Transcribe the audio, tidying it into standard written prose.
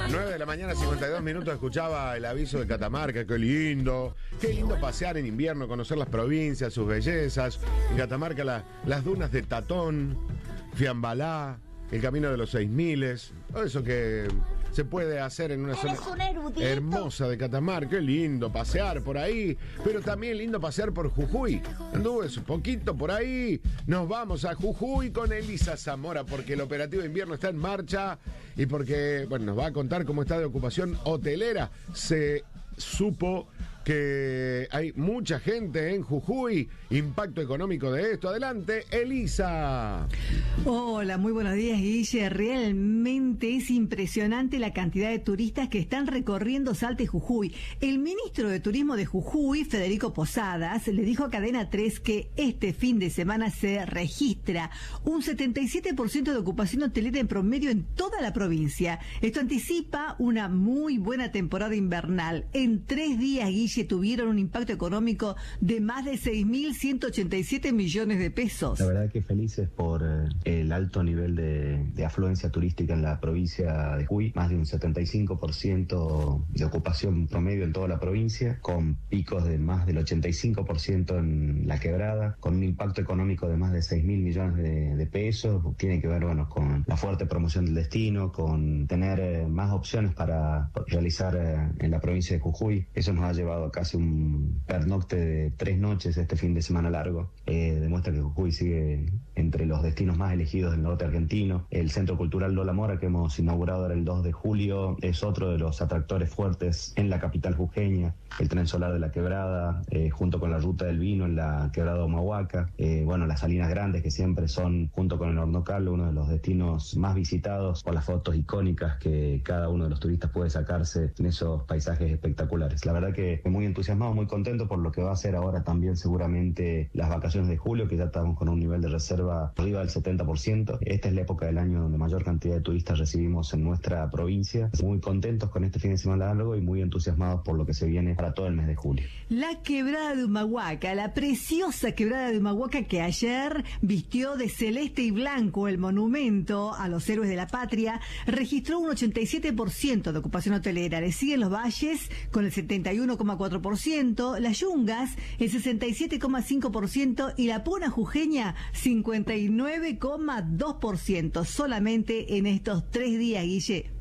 9 de la mañana, 52 minutos, escuchaba el aviso de Catamarca. Qué lindo pasear en invierno, conocer las provincias, sus bellezas. En Catamarca las dunas de Tatón, Fiambalá, el camino de los 6000, todo eso que se puede hacer en una zona hermosa de Catamarca. Qué lindo pasear por ahí, pero también lindo pasear por Jujuy. Anduve un poquito por ahí. Nos vamos a Jujuy con Elisa Zamora porque el operativo de invierno está en marcha y porque, bueno, nos va a contar cómo está de ocupación hotelera. Se supo que hay mucha gente en Jujuy. Impacto económico de esto. Adelante, Elisa. Hola, muy buenos días, Guille. Realmente es impresionante la cantidad de turistas que están recorriendo Salta y Jujuy. El ministro de Turismo de Jujuy, Federico Posadas, le dijo a Cadena 3 que este fin de semana se registra un 77% de ocupación hotelera en promedio en toda la provincia. Esto anticipa una muy buena temporada invernal. En 3 días, Guille, tuvieron un impacto económico de más de 6.187 millones de pesos. La verdad que felices por el alto nivel de afluencia turística en la provincia de Jujuy, más de un 75% de ocupación promedio en toda la provincia, con picos de más del 85% en la quebrada, con un impacto económico de más de 6.000 millones de pesos. Tiene que ver, bueno, con la fuerte promoción del destino, con tener más opciones para realizar en la provincia de Jujuy. Eso nos ha llevado a casi un pernocte de 3 noches este fin de semana largo. Demuestra que Jujuy sigue entre los destinos más elegidos del norte argentino. El Centro Cultural Lola Mora, que hemos inaugurado ahora el 2 de julio, es otro de los atractores fuertes en la capital jujeña. El tren solar de la Quebrada, junto con la Ruta del Vino en la Quebrada Humahuaca. Bueno, las Salinas Grandes, que siempre son, junto con el Horno Carlos, uno de los destinos más visitados por las fotos icónicas que cada uno de los turistas puede sacarse en esos paisajes espectaculares. La verdad que muy entusiasmado, muy contento por lo que va a ser ahora también seguramente las vacaciones de julio, que ya estamos con un nivel de reserva arriba del 70%. Esta es la época del año donde mayor cantidad de turistas recibimos en nuestra provincia. Muy contentos con este fin de semana largo y muy entusiasmados por lo que se viene para todo el mes de julio. La Quebrada de Humahuaca, la preciosa Quebrada de Humahuaca que ayer vistió de celeste y blanco el monumento a los héroes de la patria, registró un 87% de ocupación hotelera. Le siguen los valles con el 71,4%, las Yungas el 67,5% y la Puna Jujeña 59,2%. Solamente en estos 3 días, Guille.